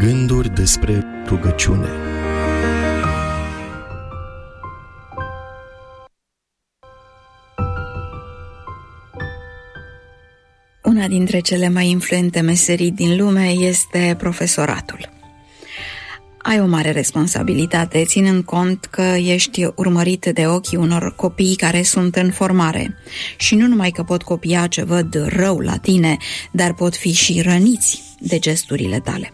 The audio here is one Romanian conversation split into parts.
Gânduri despre rugăciune. Una dintre cele mai influente meserii din lume este profesoratul. Ai o mare responsabilitate, ținând cont că ești urmărit de ochii unor copii care sunt în formare. Și nu numai că pot copia ce văd rău la tine, dar pot fi și răniți de gesturile tale.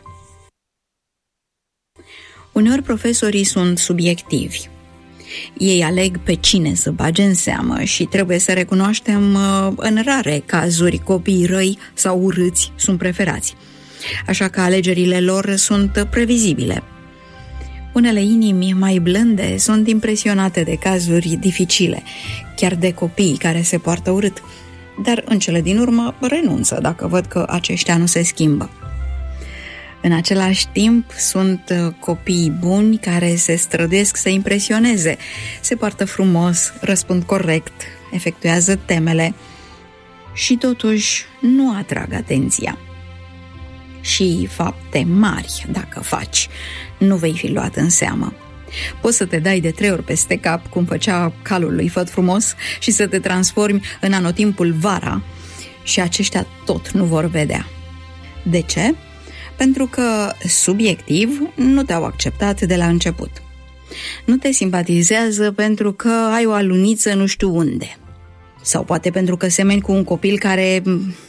Uneori profesorii sunt subiectivi. Ei aleg pe cine să bage în seamă și trebuie să recunoaștem în rare cazuri copiii răi sau urâți sunt preferați. Așa că alegerile lor sunt previzibile. Unele inimi mai blânde sunt impresionate de cazuri dificile, chiar de copii care se poartă urât, dar în cele din urmă renunță dacă văd că aceștia nu se schimbă. În același timp, sunt copii buni care se străduiesc să impresioneze, se poartă frumos, răspund corect, efectuează temele și totuși nu atrag atenția. Și fapte mari, dacă faci, nu vei fi luat în seamă. Poți să te dai de 3 ori peste cap, cum făcea calul lui Făt Frumos, și să te transformi în anotimpul Vara și aceștia tot nu vor vedea. De ce? Pentru că, subiectiv, nu te-au acceptat de la început. Nu te simpatizează pentru că ai o aluniță nu știu unde. Sau poate pentru că semeni cu un copil care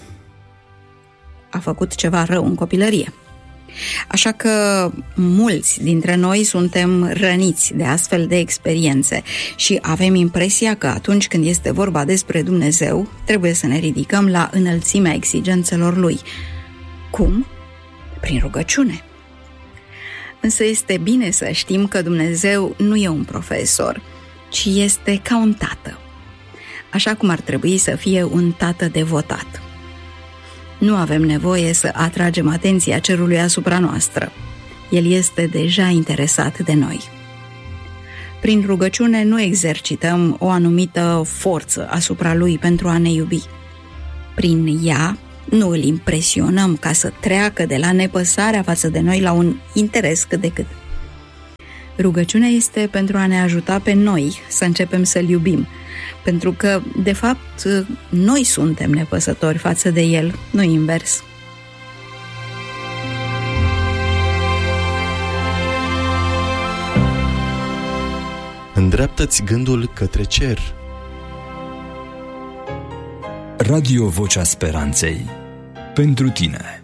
a făcut ceva rău în copilărie. Așa că mulți dintre noi suntem răniți de astfel de experiențe și avem impresia că atunci când este vorba despre Dumnezeu, trebuie să ne ridicăm la înălțimea exigențelor Lui. Cum? Prin rugăciune. Însă este bine să știm că Dumnezeu nu e un profesor, ci este ca un tată. Așa cum ar trebui să fie un tată devotat. Nu avem nevoie să atragem atenția cerului asupra noastră. El este deja interesat de noi. Prin rugăciune nu exercităm o anumită forță asupra lui pentru a ne iubi. Prin ea nu îl impresionăm ca să treacă de la nepăsarea față de noi la un interes cât de cât. Rugăciunea este pentru a ne ajuta pe noi să începem să-L iubim, pentru că, de fapt, noi suntem nepăsători față de El, nu invers. Îndreaptă-ți gândul către cer. Radio Vocea Speranței. Pentru tine.